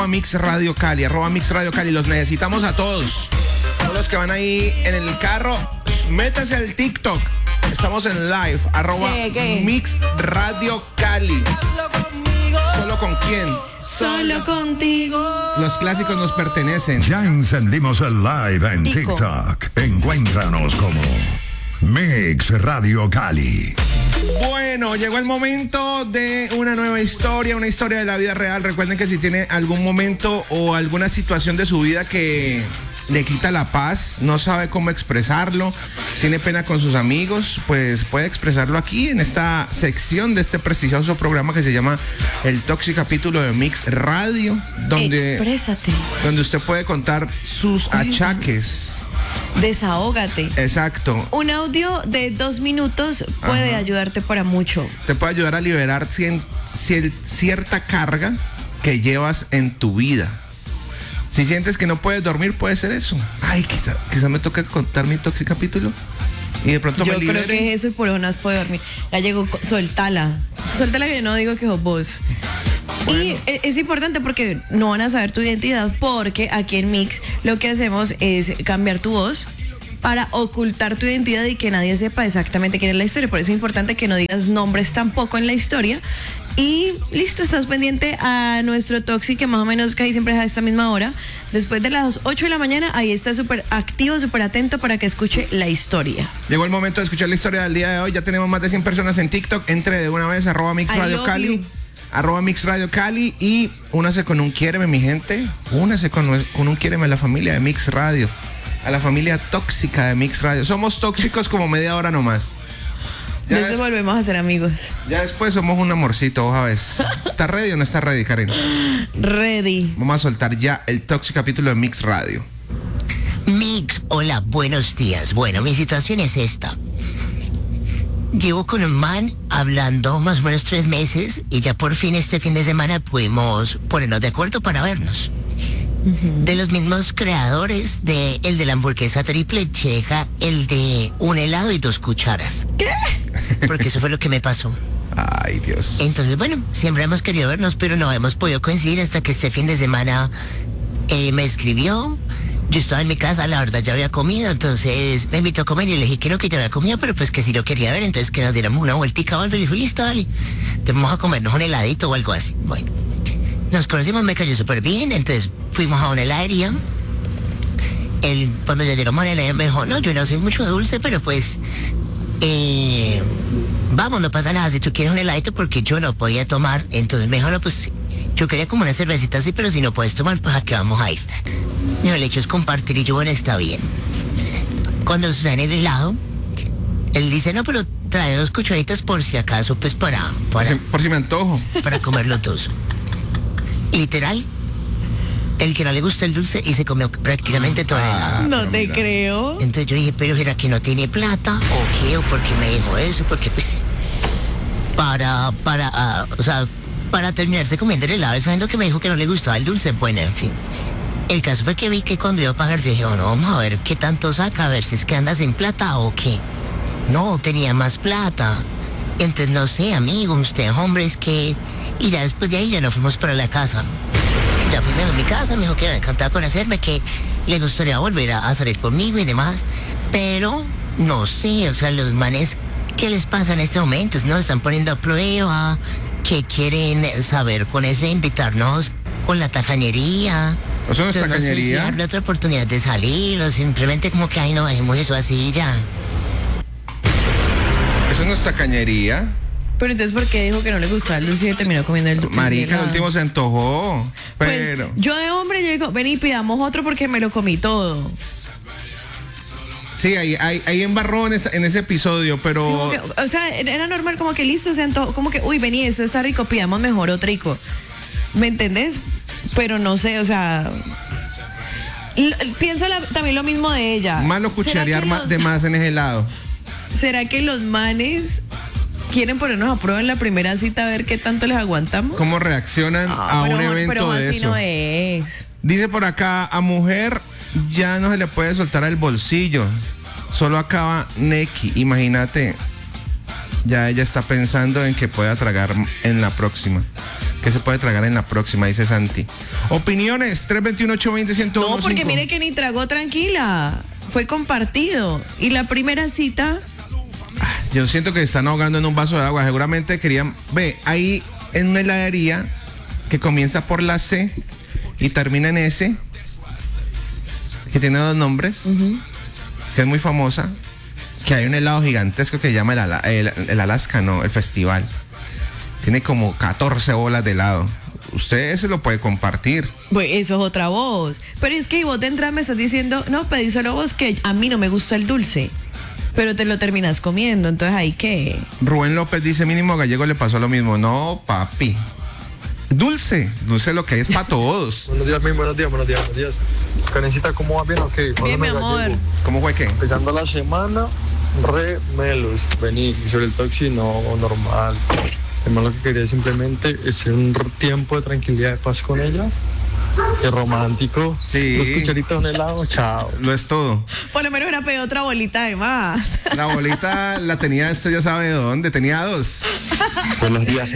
Mix Radio Cali, @Mix Radio Cali. Los necesitamos a todos. Todos los que van ahí en el carro, métase al TikTok. Estamos en live, @Mix Radio Cali. ¿Solo con quién? Solo contigo. Los clásicos nos pertenecen. Ya encendimos el live en TikTok. Encuéntranos como Mix Radio Cali. Bueno, llegó el momento de una nueva historia, una historia de la vida real. Recuerden que si tiene algún momento o alguna situación de su vida que le quita la paz, no sabe cómo expresarlo, tiene pena con sus amigos, pues puede expresarlo aquí en esta sección de este prestigioso programa que se llama El Toxic Capítulo de Mix Radio, donde usted puede contar sus achaques. Desahógate. Exacto. Un audio de 2 minutos puede ayudarte para mucho. Te puede ayudar a liberar cierta carga que llevas en tu vida. Si sientes que no puedes dormir, puede ser eso. Ay, quizá me toca contar mi Toxic Capítulo y de pronto yo me libere. Creo que es eso y por eso no has podido dormir. Ya llegó, suéltala que yo no digo que sos vos. Bueno. Y es importante porque no van a saber tu identidad, porque aquí en Mix lo que hacemos es cambiar tu voz para ocultar tu identidad y que nadie sepa exactamente quién es la historia. Por eso es importante que no digas nombres tampoco en la historia. Y listo, estás pendiente a nuestro Toxic, que más o menos casi siempre es a esta misma hora. Después de las 8 de la mañana, ahí está súper activo, súper atento para que escuche la historia. Llegó el momento de escuchar la historia del día de hoy. Ya tenemos más de 100 personas en TikTok. Entre de una vez, @Mix Radio Cali. @Mix Radio Cali y únase con un quiéreme, mi gente. Únase con un quiéreme a la familia de Mix Radio, a la familia tóxica de Mix Radio. Somos tóxicos como media hora nomás. Nos volvemos a ser amigos. Ya después somos un amorcito, vos sabes. ¿Estás ready o no estás ready, Karen? Ready. Vamos a soltar ya el Toxic Capítulo de Mix Radio. Mix, hola, buenos días. Bueno, mi situación es esta. Llevo con un man hablando más o menos 3 meses y ya por fin este fin de semana pudimos ponernos de acuerdo para vernos. De los mismos creadores de el de la hamburguesa triple llega el de un helado y 2 cucharas. ¿Qué? Porque eso fue lo que me pasó. Ay, Dios. Entonces, bueno, siempre hemos querido vernos, pero no hemos podido coincidir hasta que este fin de semana me escribió. Yo estaba en mi casa, la verdad ya había comido, entonces me invitó a comer y le dije que no, que ya había comido, pero pues que si lo quería ver, entonces que nos diéramos una vueltica o algo. Y le dije, listo, dale, te vamos a comernos un heladito o algo así. Bueno, nos conocimos, me cayó súper bien, entonces fuimos a una heladería. Cuando ya llegamos a la heladería me dijo, no, yo no soy mucho dulce, pero pues, vamos, no pasa nada, si tú quieres un heladito, porque yo no podía tomar. Entonces me dijo, no, pues, yo quería como una cervecita así, pero si no puedes tomar, pues aquí vamos a ir. No, el hecho es compartir y yo, bueno, está bien. Cuando nos traen el helado, él dice, no, pero trae 2 cucharitas por si acaso, pues por si me antojo. Para comer los 2. Literal, el que no le gusta el dulce y se comió prácticamente todo el helado. No te creo. Entonces yo dije, pero ¿será que no tiene plata? ¿O qué? ¿O por qué me dijo eso? Porque pues, para terminarse comiendo el helado, sabiendo que me dijo que no le gustaba el dulce, bueno, en fin. El caso fue que vi que cuando iba a pagar, dije, bueno, vamos a ver qué tanto saca, a ver si es que anda sin plata o qué. No, tenía más plata. Entonces, no sé, amigo, usted, hombre, es que... Y ya después de ahí ya nos fuimos para la casa. Ya fuimos a mi casa, me dijo que me encantaba conocerme, que le gustaría volver a salir conmigo y demás. Pero, no sé, o sea, los manes, ¿qué les pasa en este momento? Nos están poniendo a prueba, ¿qué quieren saber con eso? Invitarnos con la tacañería. Eso no es tacañería. No sé si darle otra oportunidad de salir o simplemente como que, ay, no, dejemos eso así ya. Eso no es tacañería. Pero entonces, ¿por qué dijo que no le gustaba el dulce y terminó comiendo el dulce? Marica, el último se antojó. Pero... Pues, yo de hombre llego, ven y pidamos otro porque me lo comí todo. Sí, ahí embarró en ese episodio, pero... Sí, o sea, era normal como que listo, se antojó, como que, uy, vení, eso está rico, pidamos mejor otro rico. ¿Me entendés? Pero no sé, o sea... Pienso también lo mismo de ella. Más lo cucharear de más en ese helado. ¿Será que los manes quieren ponernos a prueba en la primera cita a ver qué tanto les aguantamos? ¿Cómo reaccionan a un evento pero de así eso? No es. Dice por acá, a mujer ya no se le puede soltar el bolsillo. Solo acaba Neki. Imagínate, ya ella está pensando en que pueda tragar en la próxima. ¿Qué se puede tragar en la próxima? Dice Santi. Opiniones, 321-820-101. No, porque mire que ni tragó tranquila. Fue compartido. Y la primera cita... Yo siento que se están ahogando en un vaso de agua. Seguramente querían... Ve, ahí en una heladería que comienza por la C y termina en S, que tiene 2 nombres, que es muy famosa, que hay un helado gigantesco que se llama el Alaska, no, el festival. Tiene como 14 bolas de helado. Usted se lo puede compartir. Pues eso es otra voz. Pero es que vos de entrada me estás diciendo, no, pedí solo vos, que a mí no me gusta el dulce. Pero te lo terminas comiendo, entonces ¿ahí qué? Rubén López dice, mínimo Gallego le pasó lo mismo. No, papi. Dulce lo que hay es para todos. Buenos días, buenos días. Karencita, ¿cómo va? ¿Bien o qué? Bien, mi amor. ¿Cómo fue qué? Empezando la semana, re melos. Vení, sobre el taxi, no, normal. Además, lo que quería simplemente es un tiempo de tranquilidad, de paz con ella. Qué romántico. Sí. 2 cucharitas, un helado, chao. Lo es todo. Por lo menos hubiera pedido otra bolita de más. La bolita la tenía, esto ya sabe de dónde, tenía 2. Buenos días,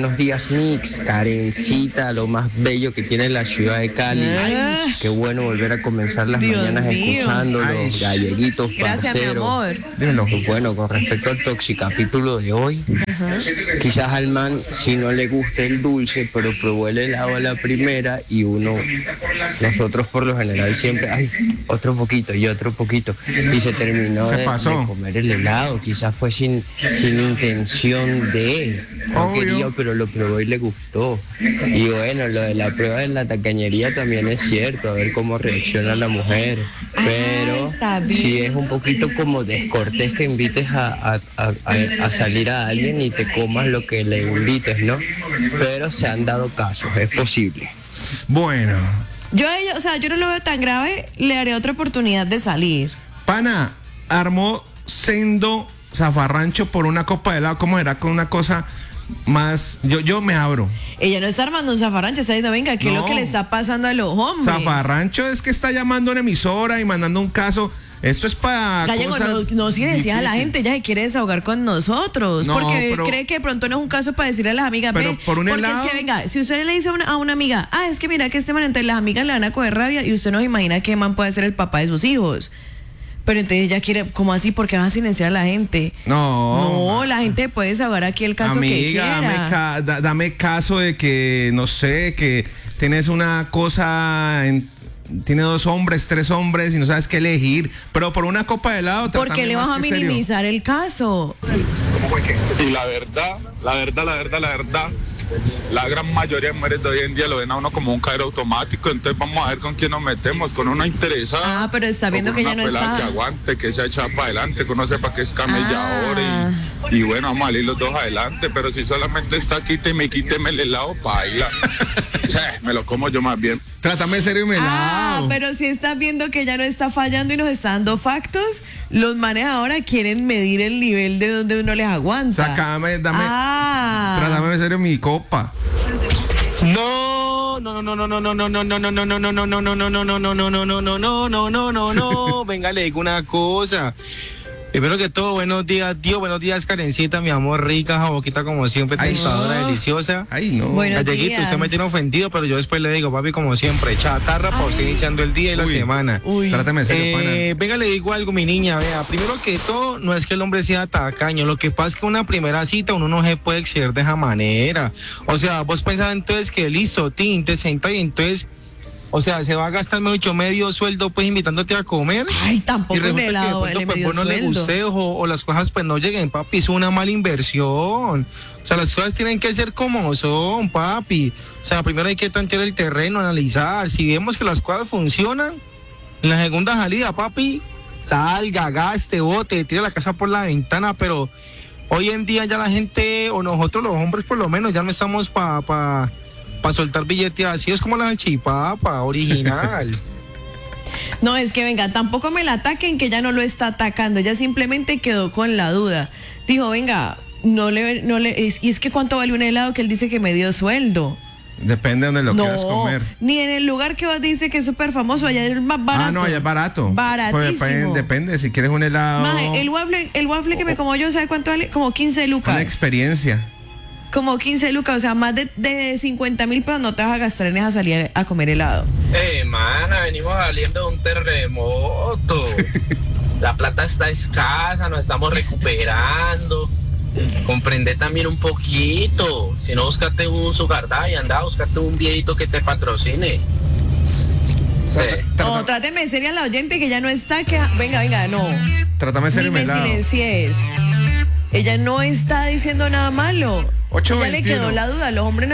Mix. Karencita, lo más bello que tiene la ciudad de Cali. Ay. Qué bueno volver a comenzar las Dios mañanas mío. escuchándolos, Ay. galleguitos, Gracias, mi parceros. amor. Dímelo. Bueno, con respecto al toxicapítulo de hoy, quizás al man si no le gusta el dulce, pero probó el helado a la primera y nosotros por lo general siempre, otro poquito y otro poquito, y se terminó Se de pasó. comer el helado, quizás fue sin intención de, no Obvio. quería, pero lo probó y le gustó. Y bueno, lo de la prueba de la tacañería también es cierto, a ver cómo reacciona la mujer, pero está bien. si es un poquito como descortés que invites a salir a alguien y te comas lo que le invites, ¿no? Pero se han dado casos, es posible. Bueno. Yo no lo veo tan grave, le haré otra oportunidad de salir. Pana, armó sendo zafarrancho por una copa de helado. ¿Cómo era? Con una cosa más... Yo me abro. Ella no está armando un zafarrancho, está diciendo, venga, ¿qué es No. lo que le está pasando a los hombres? Zafarrancho es que está llamando a una emisora y mandando un caso. Esto es para Gallego, cosas no si decías a la difíciles. gente, ella se quiere desahogar con nosotros. No, porque pero- cree que de pronto no es un caso para decirle a las amigas, Pero ve, por un porque helado- es que venga, si usted le dice a una amiga, es que mira que este man, entre las amigas le van a coger rabia y usted no se imagina que man puede ser el papá de sus hijos. Pero entonces ella quiere, ¿cómo así? Porque vas a silenciar a la gente. No. No, la gente puede desahogar aquí el caso que Amiga, quiera. dame caso de que, no sé, que tienes una cosa... Tiene 2 hombres, 3 hombres y no sabes qué elegir. Pero por una copa de helado... ¿Por qué trátame le vas más a que serio. minimizar el caso? Y la verdad, la gran mayoría de mujeres de hoy en día lo ven a uno como un cajero automático, entonces vamos a ver con quién nos metemos, con una interesada. Ah, pero está viendo o que con ella no una pelada está. que aguante, que sea echada para adelante, que uno sepa que es camelladora y bueno, vamos a salir los dos adelante, pero si solamente está quíteme el helado, baila. Me lo como yo más bien. Trátame serio y me helado. Pero si estás viendo que ella no está fallando y nos está dando factos, los manes ahora quieren medir el nivel de donde uno les aguanta. Sacame, Ah. trátame serio mi copa. No, venga, le digo una cosa. Primero que todo, buenos días, Dios, buenos días, Karencita, mi amor rica, jaboquita como siempre, Ay, tentadora, no. deliciosa. Ay, no. Bueno. Buenos Galleguito, días. usted me tiene ofendido, pero yo después le digo, papi, como siempre, chatarra para usted iniciando el día y la Uy. semana. Uy. Trátame serio, pana. Venga, le digo algo, mi niña, vea, primero que todo, no es que el hombre sea tacaño, lo que pasa es que una primera cita uno no se puede exceder de esa manera. O sea, vos pensás entonces que listo, te senta y entonces, o sea, se va a gastar mucho medio sueldo pues invitándote a comer. Ay, Y tampoco me resulta que de helado pronto, le pues, medio vos no le sueldo. guste o las cosas pues no lleguen, papi, es una mala inversión. O sea, las cosas tienen que ser como son, papi. O sea, primero hay que tantear el terreno, analizar. Si vemos que las cosas funcionan, en la segunda salida, papi, salga, gaste, bote, tire la casa por la ventana, pero hoy en día ya la gente, o nosotros los hombres por lo menos, ya no estamos para soltar billetes así, es como la salchipapa original. No, es que venga, tampoco me la ataquen que ella no lo está atacando, ella simplemente quedó con la duda. Dijo, venga, y es que ¿cuánto vale un helado que él dice que me dio sueldo? Depende de donde lo quieras comer. Ni en el lugar que vos dice que es súper famoso, allá es más barato. Ah, no, allá es barato. Baratísimo. Pues depende, si quieres un helado. Maje, el waffle que me como yo, ¿sabe cuánto vale? Como 15 lucas. Una experiencia. como 15 lucas, o sea, más de 50.000 pesos no te vas a gastar en esa salida a comer helado. Mana, venimos saliendo de un terremoto. La plata está escasa, nos estamos recuperando. Comprende también un poquito. Si no, búscate un sugar daddy, anda, búscate un viejito que te patrocine. Sí. No, tráteme seria la oyente que ya no está, que venga, no. Trátame serio, ni me silencies. Ella no está diciendo nada malo. 8:21. Ya le quedó la duda, los hombres